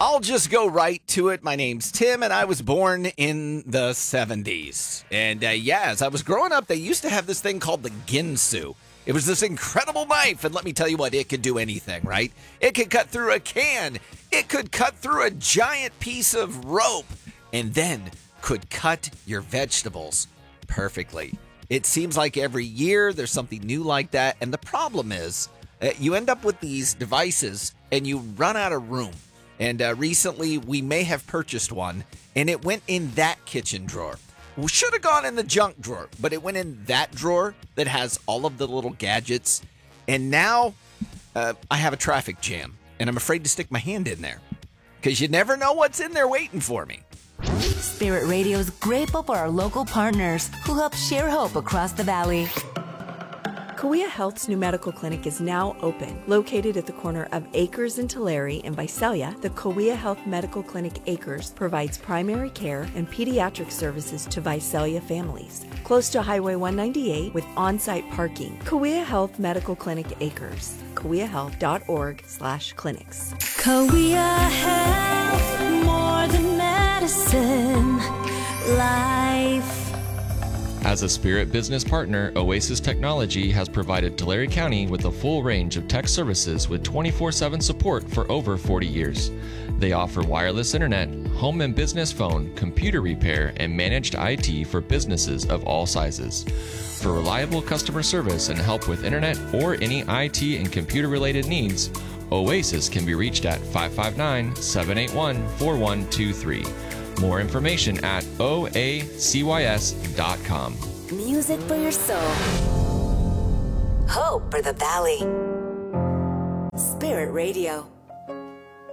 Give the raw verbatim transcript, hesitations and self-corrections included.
I'll just go right to it. My name's Tim, and I was born in the seventies. And uh, yeah, as I was growing up, they used to have this thing called the Ginsu. It was this incredible knife, and let me tell you what, it could do anything, right? It could cut through a can. It could cut through a giant piece of rope, and then could cut your vegetables perfectly. It seems like every year there's something new like that, and the problem is uh, you end up with these devices and you run out of room. And uh, recently we may have purchased one, and it went in that kitchen drawer. We should have gone in the junk drawer, but it went in that drawer that has all of the little gadgets. And now uh, I have a traffic jam, and I'm afraid to stick my hand in there because you never know what's in there waiting for me. Spirit Radio is grateful for our local partners who help share hope across the valley. Kauai Health's new medical clinic is now open. Located at the corner of Acres and Tulare in Visalia, the Kauai Health Medical Clinic Acres provides primary care and pediatric services to Visalia families. Close to Highway one ninety-eight with on-site parking. Kauai Health Medical Clinic Acres. kauai health dot org slash clinics. Kauai Health, more than medicine, life. As a Spirit business partner, Oasis Technology has provided Tulare County with a full range of tech services with twenty-four seven support for over forty years. They offer wireless internet, home and business phone, computer repair, and managed I T for businesses of all sizes. For reliable customer service and help with internet or any I T and computer-related needs, Oasis can be reached at five five nine, seven eight one, four one two three. More information at O A C Y S dot com. Music for your soul. Hope for the valley. Spirit Radio.